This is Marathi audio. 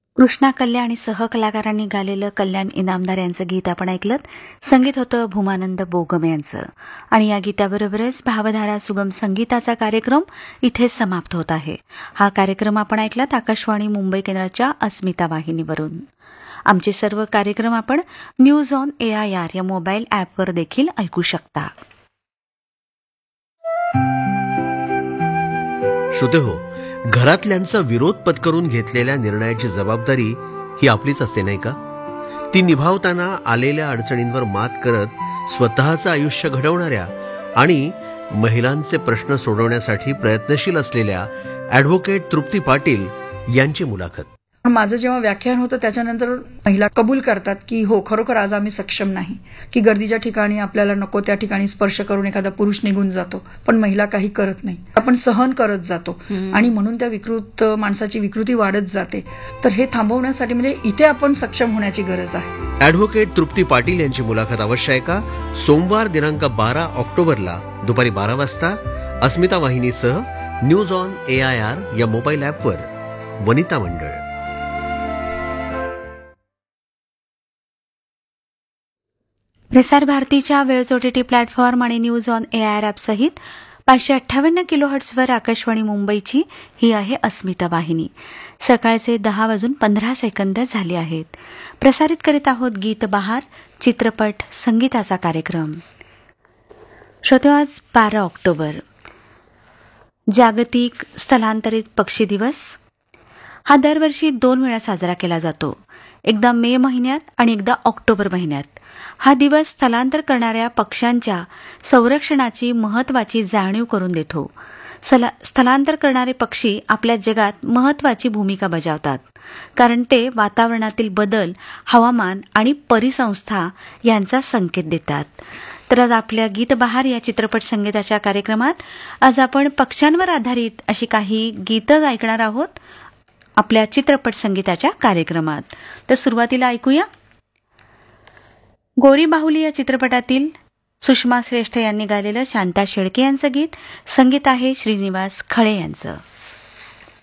कृष्णा कल्याण आणि सहकलाकारांनी गालेलं कल्याण इनामदार यांचं गीत आपण ऐकलं. संगीत होतं भूमानंद बोगम यांचं. आणि या गीताबरोबरच भावधारा सुगम संगीताचा कार्यक्रम इथे समाप्त होत आहे. हा कार्यक्रम आपण ऐकलात आकाशवाणी मुंबई केंद्राच्या अस्मिता वाहिनीवरून. आमचे सर्व कार्यक्रम आपण न्यूज ऑन AIR या मोबाईल ॲपवर देखील ऐकू शकता. श्रोतेहो, घरातल्यांचा विरोध पत्करून घेतलेल्या निर्णयाची जबाबदारी ही आपलीच असते नाही का? ती निभावताना आलेल्या अडचणींवर मात करत स्वतःचं आयुष्य घडवणाऱ्या आणि महिलांचे प्रश्न सोडवण्यासाठी प्रयत्नशील असलेल्या ॲडव्होकेट तृप्ती पाटील यांची मुलाखत. माझं जेव्हा व्याख्यान होतं त्याच्यानंतर महिला कबूल करतात की हो, खरोखर आज आम्ही सक्षम नाही, की गर्दीच्या ठिकाणी आपल्याला नको त्या ठिकाणी स्पर्श करून एखादा पुरुष निघून जातो, पण महिला काही करत नाही, आपण सहन करत जातो आणि म्हणून त्या विकृत माणसाची विकृती वाढत जाते. तर हे थांबवण्यासाठी म्हणजे इथे आपण सक्षम होण्याची गरज आहे. ॲडव्होकेट तृप्ती पाटील यांची मुलाखत अवश्य ऐका. सोमवार दिनांक 12 ऑक्टोबरला दुपारी 12 वाजता अस्मिता वाहिनीसह न्यूज ऑन AIR या मोबाईल ॲपवर. वनिता मंडळ. प्रसार भारतीच्या वेळच OTT प्लॅटफॉर्म आणि न्यूज ऑन AIR ॲप सहित 558 किलोहर्ट्झवर आकाशवाणी मुंबईची ही आहे अस्मिता वाहिनी. सकाळचे 10:15 झाले आहेत. प्रसारित करीत आहोत गीत बहार चित्रपट संगीताचा कार्यक्रम. श्रोते, आज 12 ऑक्टोबर जागतिक स्थलांतरित पक्षी दिवस. हा दरवर्षी 2 वेळा साजरा केला जातो, एकदा मे महिन्यात आणि एकदा ऑक्टोबर महिन्यात. हा दिवस स्थलांतर करणाऱ्या पक्ष्यांच्या संरक्षणाची महत्त्वाची जाणीव करून देतो. स्थलांतर करणारे पक्षी आपल्या जगात महत्त्वाची भूमिका बजावतात, कारण ते वातावरणातील बदल, हवामान आणि परिसंस्था यांचा संकेत देतात. तर आज आपल्या गीत बहार या चित्रपट संगीताच्या कार्यक्रमात आज आपण पक्ष्यांवर आधारित अशी काही गीतं ऐकणार आहोत आपल्या चित्रपट संगीताच्या कार्यक्रमात. तर सुरुवातीला ऐकूया गोरी बाहुली या चित्रपटातील सुषमा श्रेष्ठ यांनी गायलेलं शांता शेळके यांचं गीत. संगीत आहे श्रीनिवास खळे यांचं.